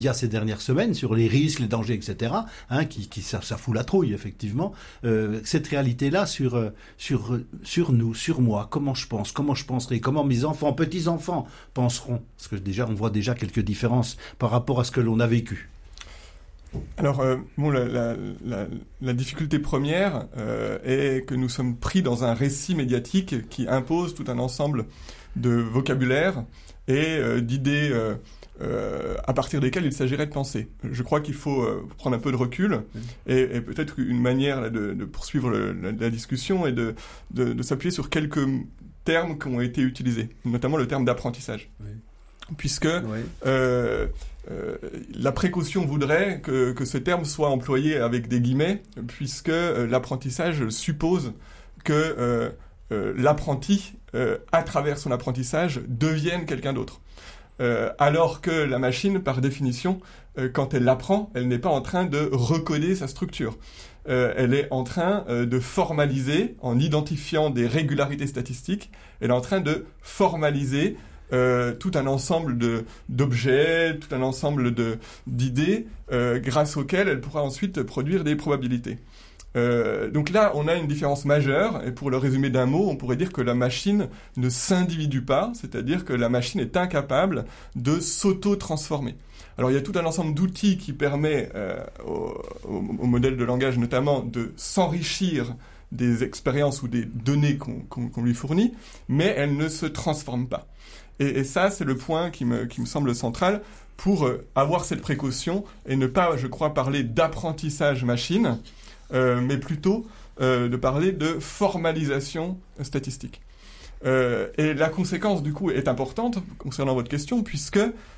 ces dernières semaines sur les risques, les dangers, etc., ça fout la trouille, effectivement. Cette réalité-là sur nous, sur moi, comment je pense, comment je penserai, comment mes enfants, petits-enfants penseront. Parce que déjà, on voit déjà quelques différences par rapport à ce que l'on a vécu. Alors, la difficulté première est que nous sommes pris dans un récit médiatique qui impose tout un ensemble de vocabulaire et d'idées à partir desquelles il s'agirait de penser. Je crois qu'il faut prendre un peu de recul et peut-être une manière de poursuivre la discussion est de s'appuyer sur quelques termes qui ont été utilisés, notamment le terme d'apprentissage. Oui. Puisque la précaution voudrait que ce terme soit employé avec des guillemets, puisque l'apprentissage suppose que l'apprenti, à travers son apprentissage, devienne quelqu'un d'autre. Alors que la machine, par définition, quand elle apprend, elle n'est pas en train de recoder sa structure. Elle est en train de formaliser, en identifiant des régularités statistiques, elle est en train de formaliser tout un ensemble d'objets, tout un ensemble d'idées grâce auxquelles elle pourra ensuite produire des probabilités. Donc là, on a une différence majeure, et pour le résumer d'un mot, on pourrait dire que la machine ne s'individue pas, c'est-à-dire que la machine est incapable de s'auto-transformer. Alors il y a tout un ensemble d'outils qui permet au modèle de langage notamment de s'enrichir des expériences ou des données qu'on lui fournit, mais elle ne se transforme pas. Et ça, c'est le point qui me semble central pour avoir cette précaution et ne pas, je crois, parler d'apprentissage machine, mais plutôt de parler de formalisation statistique. Et la conséquence, du coup, est importante concernant votre question, puisque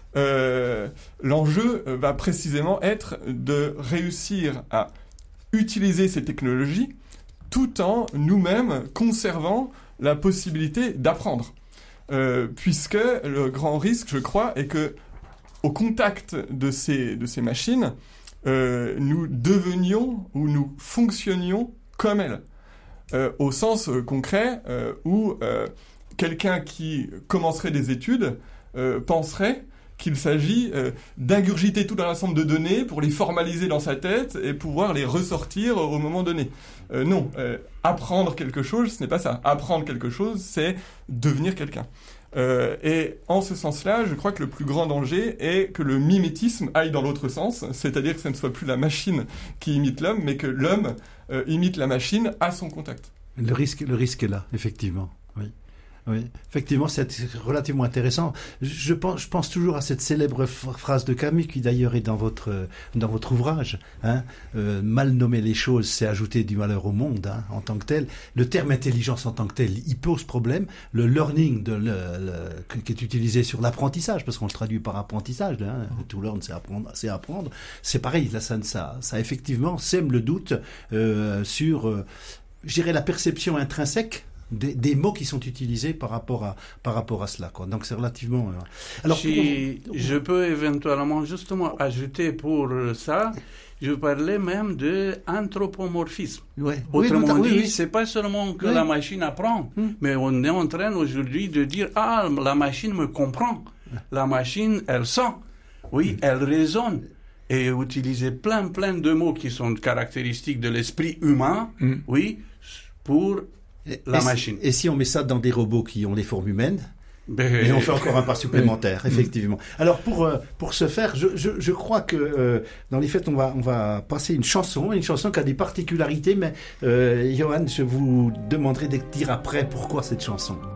l'enjeu va précisément être de réussir à utiliser ces technologies tout en nous-mêmes conservant la possibilité d'apprendre. Puisque le grand risque, je crois, est que au contact de ces machines, nous devenions ou nous fonctionnions comme elles. Au sens concret où quelqu'un qui commencerait des études penserait qu'il s'agit d'ingurgiter tout un ensemble de données pour les formaliser dans sa tête et pouvoir les ressortir au moment donné. Non, apprendre quelque chose, ce n'est pas ça. Apprendre quelque chose, c'est devenir quelqu'un. Et en ce sens-là, je crois que le plus grand danger est que le mimétisme aille dans l'autre sens, c'est-à-dire que ce ne soit plus la machine qui imite l'homme, mais que l'homme imite la machine à son contact. Le risque est là, effectivement. Oui, effectivement, c'est relativement intéressant. Je pense toujours à cette célèbre phrase de Camus qui d'ailleurs est dans votre ouvrage. Mal nommer les choses, c'est ajouter du malheur au monde, en tant que tel. Le terme intelligence en tant que tel, il pose problème. Le learning qui est utilisé sur l'apprentissage, parce qu'on le traduit par apprentissage. To learn, c'est apprendre. C'est pareil. Là, ça effectivement sème le doute sur, je dirais, la perception intrinsèque des mots qui sont utilisés par rapport à cela, quoi. Donc c'est relativement. Alors je peux éventuellement justement ajouter pour ça. Je parlais même de anthropomorphisme. Autrement dit, c'est pas seulement que la machine apprend, mais on est en train aujourd'hui de dire la machine me comprend, la machine elle sent, elle raisonne. Et utiliser plein de mots qui sont caractéristiques de l'esprit humain, pour la machine. Et si on met ça dans des robots qui ont les formes humaines, et on fait encore un pas supplémentaire, effectivement. Alors pour ce faire, je crois que dans les faits, on va passer une chanson qui a des particularités, mais Johan, je vous demanderai de dire après pourquoi cette chanson.